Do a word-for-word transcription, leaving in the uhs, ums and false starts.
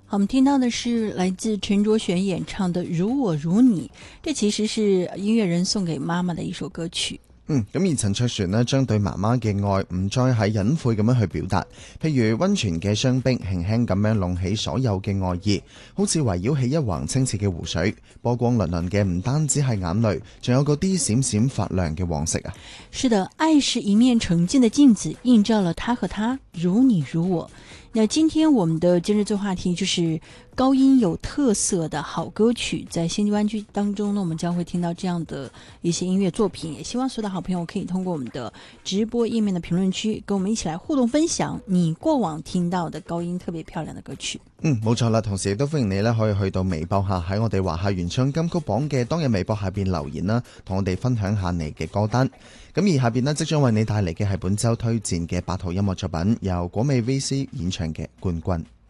好，我們聽到的是來自陳卓璇演唱的《如我如你》，這其實是音樂人送給媽媽的一首歌曲。 嗯，咁而陳卓璇呢，將對媽媽嘅愛唔再係隱晦咁樣去表達，譬如溫泉嘅香檳輕輕咁樣弄起所有嘅愛意，好似圍繞起一橫清澈嘅湖水，波光粼粼嘅唔單止係眼淚，仲有嗰啲閃閃發亮嘅黃色啊。 是的，愛是一面澄淨的鏡子，映照了他和他，如你如我。那今天我們的今日最話題就是高音有特色的好歌曲，在星際灣區當中呢，我們將會聽到這樣的一些音樂作品，也希望所有的好朋友可以通過我們的直播頁面的評論區跟我們一起來互動分享你過往聽到的高音特別漂亮的歌曲。 嗯，冇錯啦，同時亦都歡迎你咧可以去到微博下喺我哋華夏原唱金曲榜嘅當日微博下邊留言啦，同我哋分享下你嘅歌單。咁而下邊呢，即將為你帶嚟嘅係本周推薦嘅八號音樂作品，由果味 V C 演唱嘅冠軍。